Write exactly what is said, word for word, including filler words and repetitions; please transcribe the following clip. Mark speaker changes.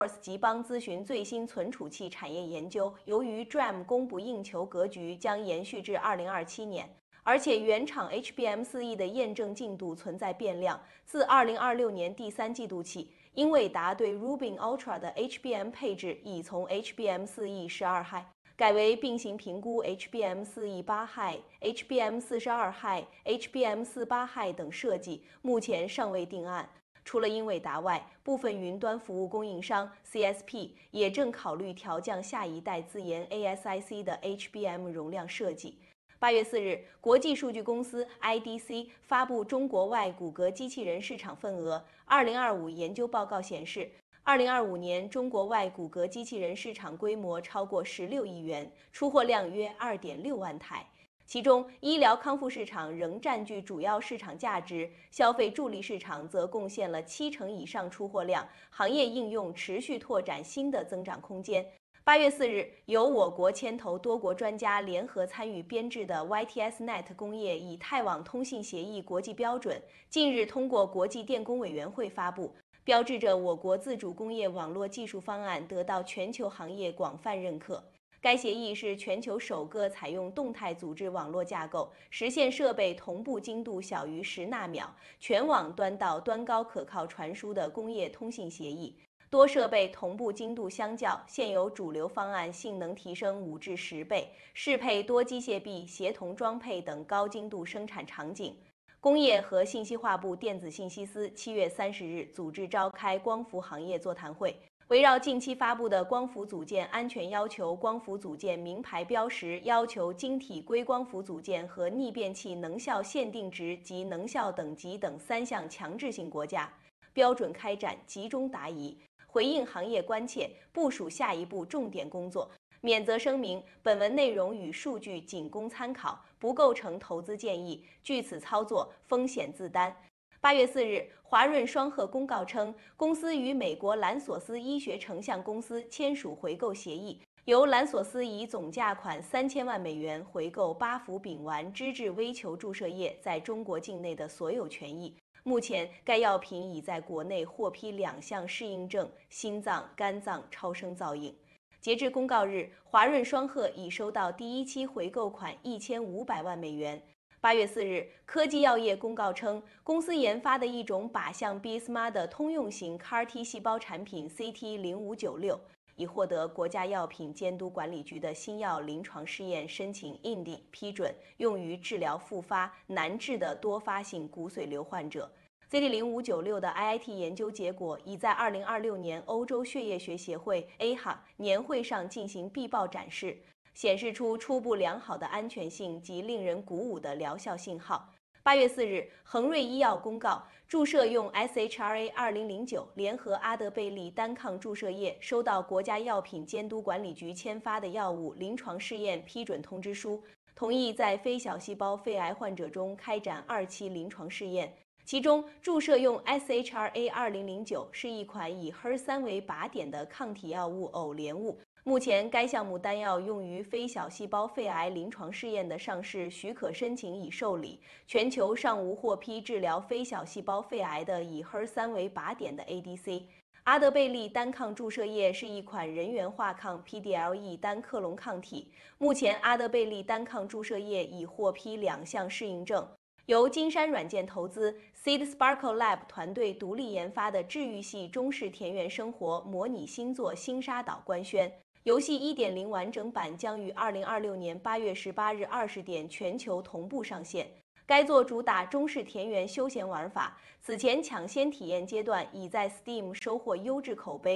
Speaker 1: 吉邦咨询最新存储器产业研究，由于 D R A M 供不应求格局将延续至二零二七年，而且原厂 H B M 四 E 的验证进度存在变量，自二零二六年第三季度起，英伟达对 Rubin Ultra 的 H B M 配置已从 H B M 四 E 十二 High 改为并行评估 H B M 四 E 八 High、H B M 四十二 High、H B M 四十八 High 等设计，目前尚未定案。除了英伟达外，部分云端服务供应商 C S P 也正考虑调降下一代自研 A S I C 的 H B M 容量设计。八月四日，国际数据公司 I D C 发布中国外骨骼机器人市场份额二零二五研究报告显示，二零二五年中国外骨骼机器人市场规模超过十六亿元，出货量约二点六万台。其中，医疗康复市场仍占据主要市场价值，消费助力市场则贡献了七成以上出货量，行业应用持续拓展新的增长空间。八月四日，由我国牵头多国专家联合参与编制的 Y T S Net 工业以太网通信协议国际标准，近日通过国际电工委员会发布，标志着我国自主工业网络技术方案得到全球行业广泛认可。该协议是全球首个采用动态组织网络架构，实现设备同步精度小于十纳秒，全网端到端高可靠传输的工业通信协议。多设备同步精度相较现有主流方案性能提升五至十倍，适配多机械臂协同装配等高精度生产场景。工业和信息化部电子信息司七月三十日组织召开光伏行业座谈会。围绕近期发布的光伏组件安全要求、光伏组件名牌标识要求、晶体硅光伏组件和逆变器能效限定值及能效等级等三项强制性国家标准开展集中答疑，回应行业关切，部署下一步重点工作。免责声明：本文内容与数据仅供参考，不构成投资建议，据此操作风险自担。八月四日，华润双鹤公告称，公司与美国兰索斯医学成像公司签署回购协议，由兰索斯以总价款三千万美元回购八氟丙烷脂质微球注射液在中国境内的所有权益。目前，该药品已在国内获批两项适应症：心脏、肝脏超声造影。截至公告日，华润双鹤已收到第一期回购款一千五百万美元。八月四日，科技药业公告称，公司研发的一种靶向 B S M A 的通用型 C A R T 细胞产品 C T 零五九六已获得国家药品监督管理局的新药临床试验申请 I N D 批准，用于治疗复发难治的多发性骨髓瘤患者。C T 零五九六的 I I T 研究结果已在二零二六年欧洲血液学协会 A H A 年会上进行必报展示，显示出初步良好的安全性及令人鼓舞的疗效信号。八月四日，恒瑞医药公告，注射用 S H R A 二零零九联合阿德贝利单抗注射液收到国家药品监督管理局签发的药物临床试验批准通知书，同意在非小细胞肺癌患者中开展二期临床试验。其中，注射用 S H R A 二零零九是一款以 H E R 三 为靶点的抗体药物偶联物。目前，该项目单药用于非小细胞肺癌临床试验的上市许可申请已受理，全球尚无获批治疗非小细胞肺癌的以 H E R 三 为靶点的 A D C。阿德贝利单抗注射液是一款人源化抗 P D L E 单克隆抗体，目前阿德贝利单抗注射液已获批两项适应症。由金山软件投资 Seed Sparkle Lab 团队独立研发的治愈系中式田园生活模拟新作《星沙岛》官宣。游戏 一点零 完整版将于二零二六年八月十八日二十点全球同步上线。该作主打中式田园休闲玩法，此前抢先体验阶段已在 Steam 收获优质口碑。